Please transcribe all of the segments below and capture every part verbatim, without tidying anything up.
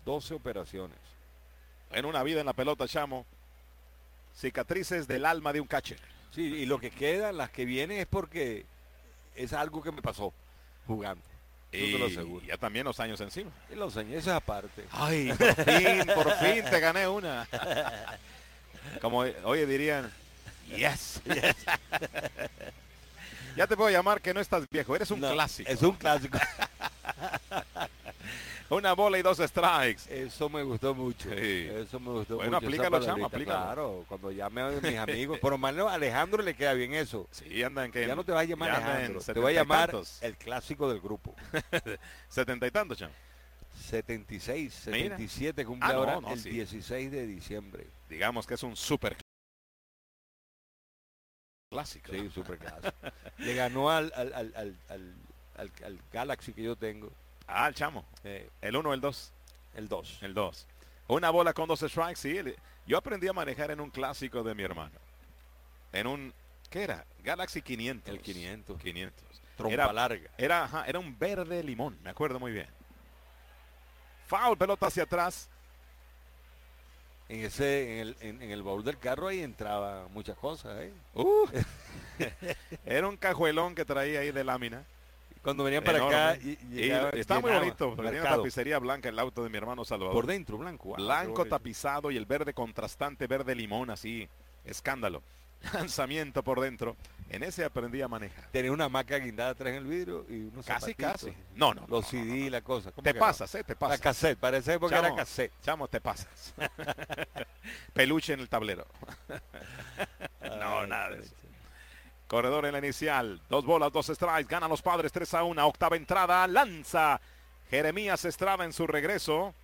doce operaciones. En una vida en la pelota, chamo. Cicatrices del alma de un catcher. Sí, y lo que quedan, las que vienen es porque es algo que me pasó jugando. Y te lo aseguro. Ya también los años encima. Y los años, esa aparte. Ay, por fin, por fin te gané una. Como oye dirían, yes. yes. Ya te puedo llamar que no estás viejo, eres un no, clásico. Es un clásico. Una bola y dos strikes. Eso me gustó mucho. Sí. Eso me gustó bueno, mucho. Aplícalo, chamo, aplícalo. Claro, cuando llame a mis amigos. Por lo menos a Alejandro le queda bien eso. Sí, andan que. Ya no te vas a llamar Alejandro. Te voy a llamar el clásico del grupo. ¿Setenta y tantos, chamo? setenta y seis, setenta y siete cumple ah, no, ahora no, el sí. dieciséis de diciembre. Digamos que es un súper clásico. Sí, súper clásico. Le ganó al, al, al, al, al, al, al Galaxy que yo tengo. Ah, el chamo. Eh, ¿El uno o el dos? El dos. El dos. Una bola con dos strikes, sí. Yo aprendí a manejar en un clásico de mi hermano. En un, ¿qué era? Galaxy quinientos. El quinientos. quinientos. Trompa era, larga. Era, ajá, era un verde limón, me acuerdo muy bien. Foul, pelota hacia atrás. En ese, en el, en, en el baúl del carro ahí entraba muchas cosas, ¿eh? Uh, era un cajuelón que traía ahí de lámina. Cuando venían para enorme. acá y, y, y está muy bonito, porque tiene una tapicería blanca el auto de mi hermano Salvador. Por dentro, blanco. Wow, blanco tapizado y el verde contrastante, verde limón, así, escándalo. Lanzamiento por dentro. En ese aprendí a manejar. Tenía una hamaca guindada atrás en el vidrio y unos Casi, zapatitos. casi. No, no. Los C D y la cosa. Te pasas, no? eh, te pasas. La cassette, parece porque chamo, era cassette. Chamo, te pasas. Peluche en el tablero. no, Ay, nada de eso. Corredor en la inicial. Dos bolas, dos strikes. Ganan los Padres tres a uno. Octava entrada. Lanza Jeremías Estrada en su regreso.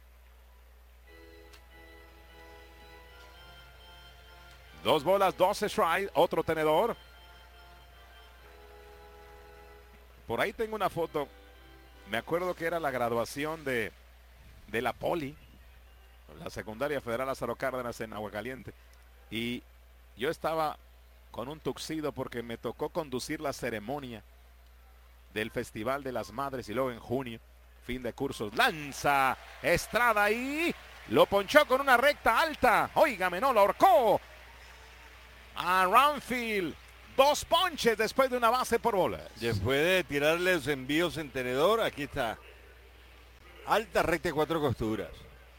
Dos bolas, dos strikes. Otro tenedor. Por ahí tengo una foto. Me acuerdo que era la graduación de, de la Poli. La secundaria Federal Lázaro Cárdenas en Aguascalientes. Y yo estaba con un tuxedo porque me tocó conducir la ceremonia del Festival de las Madres y luego en junio, fin de cursos. Lanza Estrada ahí, lo ponchó con una recta alta. Óigame, no lo ahorcó a Roundfield. Dos ponches después de una base por bolas. Después de tirarle los envíos en tenedor, aquí está. Alta recta de cuatro costuras.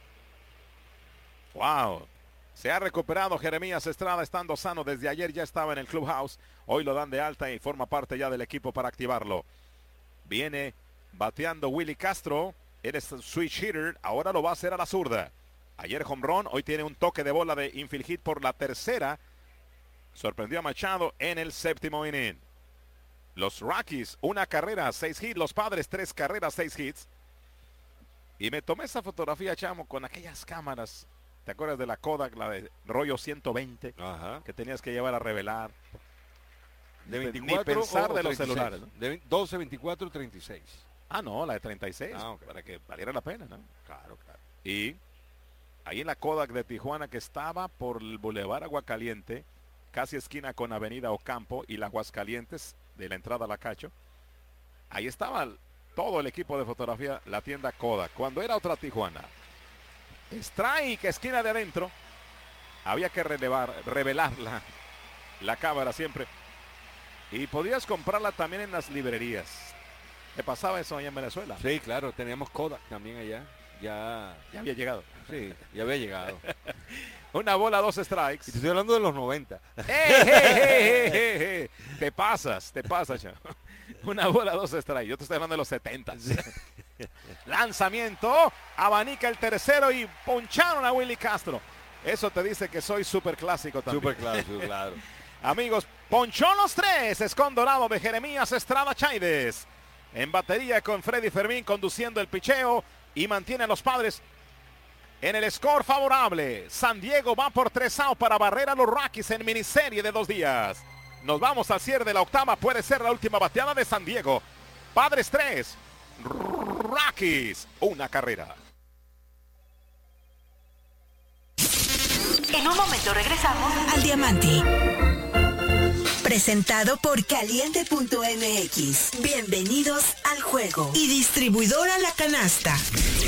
Wow. Se ha recuperado Jeremías Estrada estando sano. Desde ayer ya estaba en el clubhouse. Hoy lo dan de alta y forma parte ya del equipo para activarlo. Viene bateando Willy Castro. Eres switch hitter. Ahora lo va a hacer a la zurda. Ayer home run. Hoy tiene un toque de bola de infield hit por la tercera. Sorprendió a Machado en el séptimo inning. Los Rockies, una carrera, seis hits. Los Padres, tres carreras, seis hits. Y me tomé esa fotografía, chamo, con aquellas cámaras. ¿Te acuerdas de la Kodak, la de rollo ciento veinte? Ajá. Que tenías que llevar a revelar. De veinticuatro Ni pensar o de treinta y los seis, celulares, ¿no? De doce, veinticuatro, treinta y seis. Ah, no, la de treinta y seis. Ah, okay. Para que valiera la pena, ¿no? Claro, claro. Y ahí en la Kodak de Tijuana, que estaba por el Boulevard Aguascaliente, casi esquina con Avenida Ocampo y la Aguascalientes, de la entrada a la Cacho. Ahí estaba todo el equipo de fotografía, la tienda Kodak. Cuando era otra Tijuana. Strike, esquina de adentro. Había que relevar, revelar la, la cámara siempre. Y podías comprarla también en las librerías. ¿Te pasaba eso allá en Venezuela? Sí, claro, teníamos Kodak también allá. Ya, ya había llegado. Sí, ya había llegado. Una bola, dos strikes. Y te estoy hablando de los noventa. ¡Eh, eh, eh, eh, eh! Te pasas, te pasas, chavo. Una bola, dos strikes. Yo te estoy hablando de los setenta. Lanzamiento, abanica el tercero y poncharon a Willy Castro. Eso te dice que soy súper clásico también. Súper clásico, claro. Amigos, ponchó los tres. Es con dorado de Jeremías Estrada Chaides. En batería con Freddy Fermín conduciendo el picheo y mantiene a los Padres en el score favorable. San Diego va por tres outs para barrer a los Rockies en miniserie de dos días. Nos vamos al cierre de la octava. Puede ser la última bateada de San Diego. Padres tres, Rockies una carrera. En un momento regresamos al Diamante. Presentado por Caliente punto m x. Bienvenidos al juego. Y distribuidora La Canasta.